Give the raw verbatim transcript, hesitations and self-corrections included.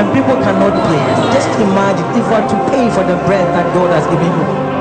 people cannot pay. Just imagine if you are to pay for the bread that God has given you.